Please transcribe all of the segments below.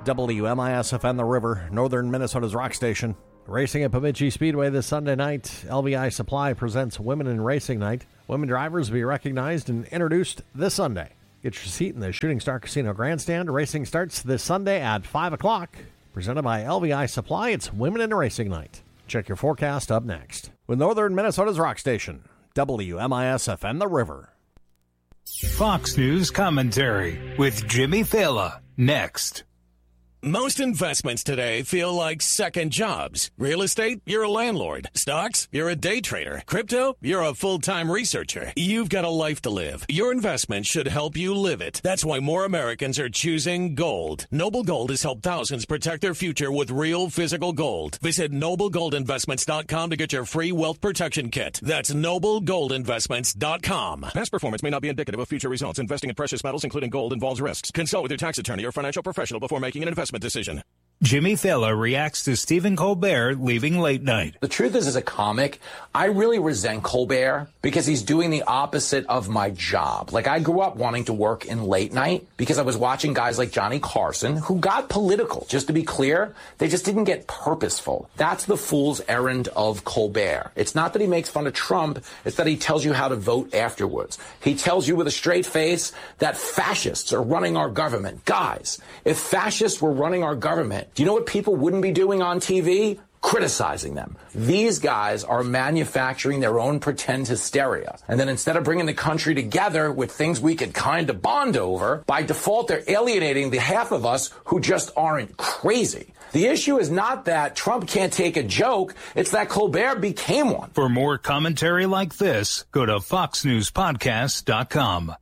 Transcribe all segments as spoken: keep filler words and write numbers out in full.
W M I S F N The River, northern Minnesota's rock station. Racing at Bemidji Speedway this Sunday night. L V I Supply presents Women in Racing Night. Women drivers will be recognized and introduced this Sunday. Get your seat in the Shooting Star Casino Grandstand. Racing starts this Sunday at five o'clock. Presented by L V I Supply, it's Women in Racing Night. Check your forecast up next. With northern Minnesota's rock station, W M I S F N The River. Fox News commentary with Jimmy Fallon next. Most investments today feel like second jobs. Real estate, you're a landlord. Stocks, you're a day trader. Crypto, you're a full-time researcher. You've got a life to live. Your investment should help you live it. That's why more Americans are choosing gold. Noble Gold has helped thousands protect their future with real physical gold. Visit noble gold investments dot com to get your free wealth protection kit. That's noble gold investments dot com. Past performance may not be indicative of future results. Investing in precious metals, including gold, involves risks. Consult with your tax attorney or financial professional before making an investment decision. Jimmy Fallon reacts to Stephen Colbert leaving late night. The truth is, as a comic, I really resent Colbert because he's doing the opposite of my job. Like, I grew up wanting to work in late night because I was watching guys like Johnny Carson who got political. Just to be clear, they just didn't get purposeful. That's the fool's errand of Colbert. It's not that he makes fun of Trump. It's that he tells you how to vote afterwards. He tells you with a straight face that fascists are running our government. Guys, if fascists were running our government, do you know what people wouldn't be doing on T V? Criticizing them. These guys are manufacturing their own pretend hysteria. And then instead of bringing the country together with things we could kind of bond over, by default, they're alienating the half of us who just aren't crazy. The issue is not that Trump can't take a joke. It's that Colbert became one. For more commentary like this, go to fox news podcast dot com.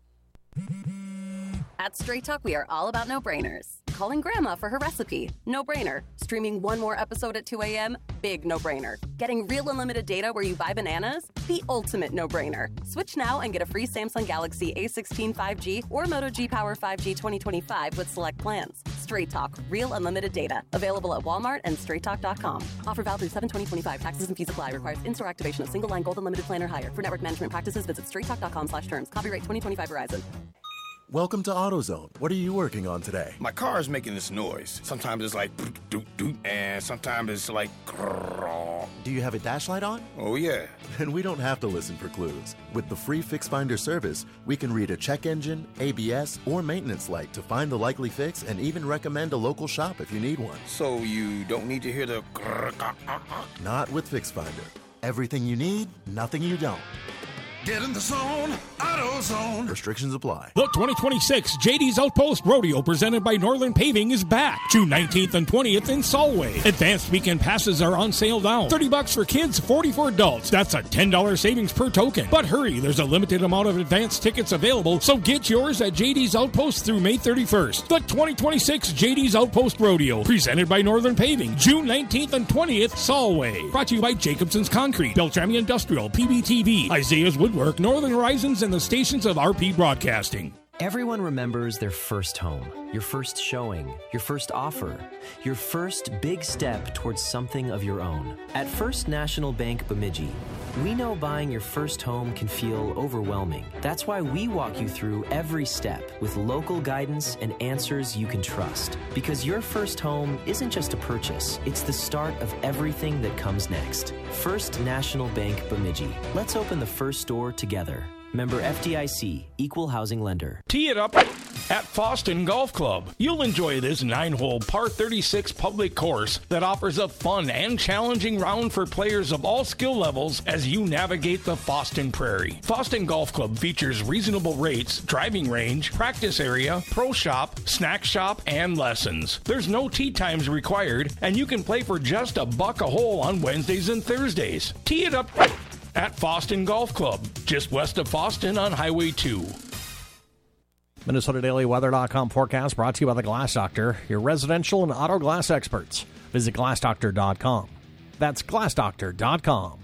At Straight Talk, we are all about no-brainers. Calling Grandma for her recipe, no-brainer. Streaming one more episode at two a.m., big no-brainer. Getting real unlimited data where you buy bananas, the ultimate no-brainer. Switch now and get a free Samsung Galaxy A sixteen five G or Moto G Power five G twenty twenty-five with select plans. Straight Talk, real unlimited data. Available at Walmart and straight talk dot com. Offer valid through seven twenty twenty-five. Taxes and fees apply. Requires in-store activation of single-line gold unlimited plan or higher. For network management practices, visit straight talk dot com slash terms. Copyright twenty twenty-five Verizon. Welcome to AutoZone. What are you working on today? My car is making this noise. Sometimes it's like doot doot, and sometimes it's like. Do you have a dash light on? Oh yeah. Then we don't have to listen for clues. With the free Fix Finder service, we can read a check engine, A B S, or maintenance light to find the likely fix and even recommend a local shop if you need one. So you don't need to hear the. Not with Fix Finder. Everything you need, nothing you don't. Get in the zone, AutoZone. Restrictions apply. The twenty twenty-six J D's Outpost Rodeo presented by Northern Paving is back. June nineteenth and twentieth in Solway. Advanced weekend passes are on sale now. thirty bucks for kids, forty for adults. That's a ten dollars savings per token. But hurry, there's a limited amount of advanced tickets available, so get yours at J D's Outpost through May thirty-first. The twenty twenty-six J D's Outpost Rodeo presented by Northern Paving. June nineteenth and twentieth, Solway. Brought to you by Jacobson's Concrete, Beltrami Industrial, P B T V, Isaiah's Woodwork, Northern Horizons, and the stations of R P Broadcasting. Everyone remembers their first home, your first showing, your first offer, your first big step towards something of your own. At First National Bank Bemidji, we know buying your first home can feel overwhelming. That's why we walk you through every step with local guidance and answers you can trust. Because your first home isn't just a purchase, it's the start of everything that comes next. First National Bank Bemidji. Let's open the first door together. Member F D I C, Equal Housing Lender. Tee it up at Foston Golf Club. You'll enjoy this nine-hole par thirty-six public course that offers a fun and challenging round for players of all skill levels as you navigate the Foston Prairie. Foston Golf Club features reasonable rates, driving range, practice area, pro shop, snack shop, and lessons. There's no tee times required, and you can play for just a buck a hole on Wednesdays and Thursdays. Tee it up at Foston Golf Club, just west of Foston on Highway two. Minnesota Daily Weather dot com forecast brought to you by the Glass Doctor, your residential and auto glass experts. Visit glass doctor dot com. That's glass doctor dot com.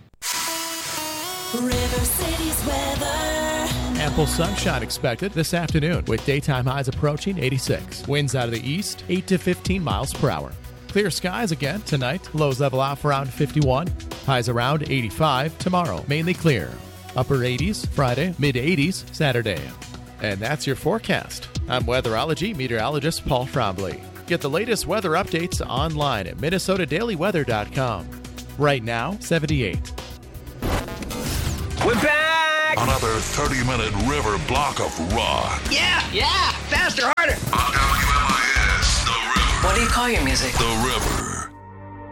River City's weather. Ample sunshine expected this afternoon with daytime highs approaching eighty-six. Winds out of the east, eight to fifteen miles per hour. Clear skies again tonight. Lows level off around fifty-one. Highs around eighty-five tomorrow. Mainly clear. Upper eighties Friday, mid eighties Saturday. And that's your forecast. I'm weatherology meteorologist Paul Frombley. Get the latest weather updates online at minnesota daily weather dot com. Right now, seventy-eight. We're back! Another thirty-minute river block of rock. Yeah, yeah! Faster, harder! On W M I S, The River. What do you call your music? The River.